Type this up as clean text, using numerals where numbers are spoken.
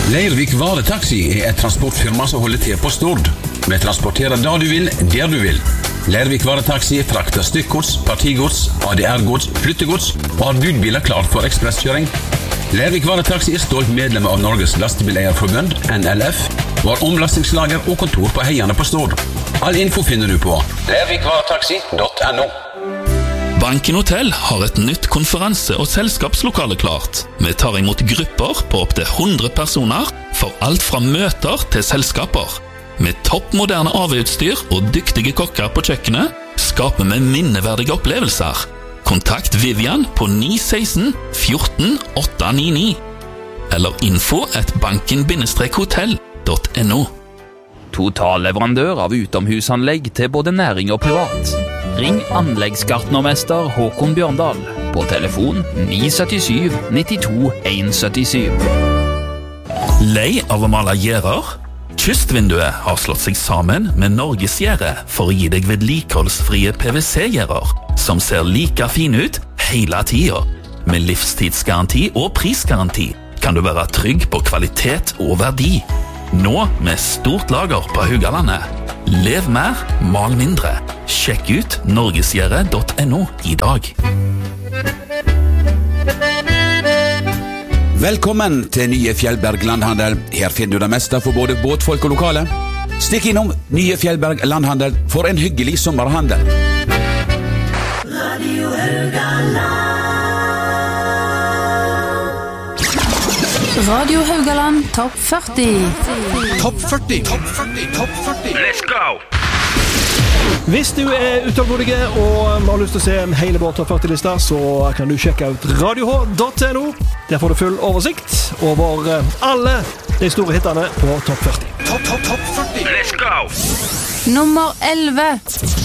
Leirvik Varetaxi er et transportfirma som holder til på Stord. Vi transporterer da du vil, der du vil. Leirvik Varetaxi frakter stykkgods, partigods, ADR-gods, flyttegods og har budbiler klart for ekspresskjøring. Leirvik Varetaxi er stolt medlem av Norges Lastebileierforbund, NLF, og har omlastingslager og kontor på Heiane på Stord. All info finner du på leirvikvaretaxi.no. Banken Hotel har et nytt konferanse- og selskapslokale klart. Vi tar imot grupper på opp til 100 personer for alt fra møter til selskaper. Med toppmoderne AV-utstyr og dyktige kokker på kjøkkenet skaper vi minneverdige opplevelser. Kontakt Vivian på 916 14 899 eller info@banken-hotell.no. Totalleverandør av utomhusanlegg til både næring og privat. Ring anleggsgartnermester Håkon Bjørndal på telefon 977 92 177. Lei av å male gjerder? Kystvinduet har slått seg sammen med Norgesgjerde for å gi deg vedlikeholdsfrie PVC-gjerder som ser like fine ut hele tida. Med livstidsgaranti og prisgaranti kan du være trygg på kvalitet og verdi. Nå med stort lager på Haugalandet. Lev mer, mal mindre. Sjekk ut norgesgjerde.no i dag. Velkommen til nye Fjellberg Landhandel. Her finner du det meste for både båtfolk og lokale. Stikk innom nye Fjellberg Landhandel for en hyggelig sommerhandel. Radio Haugaland. Radio Haugaland Topp 40. Topp 40. Topp 40. Topp 40. Let's go! Hvis du er utålmodig og har lyst til å se hele vår Topp 40-lista, så kan du sjekke ut radioh.no. Der får du full oversikt over alle de store hittene på Topp 40. Topp 40. Let's go! Nummer 11.